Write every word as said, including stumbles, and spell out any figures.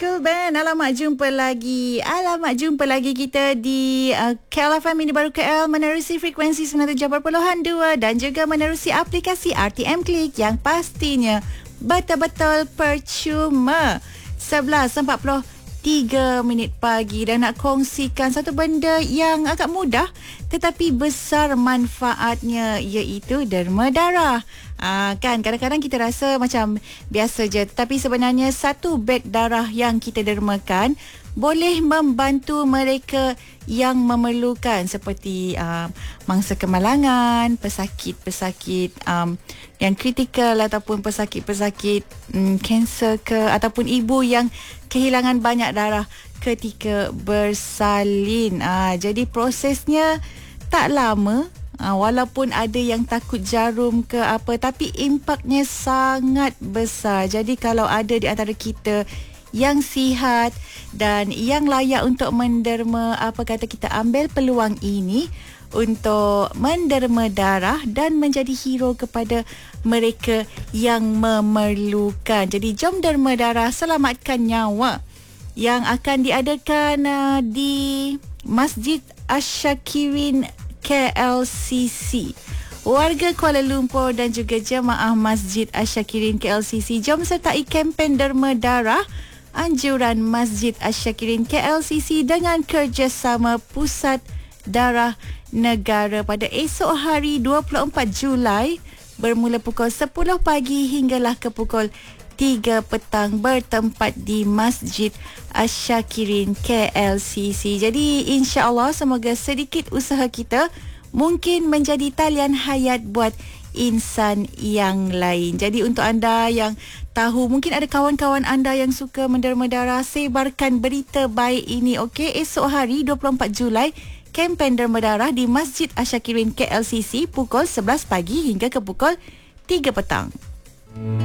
School Band. Alamak, jumpa lagi. Alamak, jumpa lagi kita di uh, K L F M ini baru K L menerusi frekuensi sembilan puluh tujuh perpuluhan dua dan juga menerusi aplikasi R T M Klik yang pastinya betul-betul percuma. sebelas empat puluh tiga minit pagi dan nak kongsikan satu benda yang agak mudah tetapi besar manfaatnya, iaitu derma darah. Ah, kan kadang-kadang kita rasa macam biasa je, tapi sebenarnya satu beg darah yang kita dermakan boleh membantu mereka yang memerlukan, seperti um, mangsa kemalangan, pesakit-pesakit um, yang kritikal ataupun pesakit-pesakit um, kanser ke, ataupun ibu yang kehilangan banyak darah ketika bersalin. Ah, jadi prosesnya tak lama. Ha, walaupun ada yang takut jarum ke apa, tapi impaknya sangat besar. Jadi kalau ada di antara kita yang sihat dan yang layak untuk menderma, apa kata kita ambil peluang ini untuk menderma darah dan menjadi hero kepada mereka yang memerlukan. Jadi jom derma darah, selamatkan nyawa, yang akan diadakan uh, di Masjid Asyakirin K L C C. Warga Kuala Lumpur dan juga jemaah Masjid Asyakirin K L C C, jom sertai kempen derma darah anjuran Masjid Asyakirin K L C C dengan kerjasama Pusat Darah Negara pada esok hari dua puluh empat Julai bermula pukul sepuluh pagi hinggalah ke pukul tiga petang, bertempat di Masjid Asyakirin K L C C. Jadi insya-Allah semoga sedikit usaha kita mungkin menjadi talian hayat buat insan yang lain. Jadi untuk anda yang tahu, mungkin ada kawan-kawan anda yang suka menderma darah, sebarkan berita baik ini, okey? Esok hari dua puluh empat Julai kempen derma darah di Masjid Asyakirin K L C C pukul sebelas pagi hingga ke pukul tiga petang.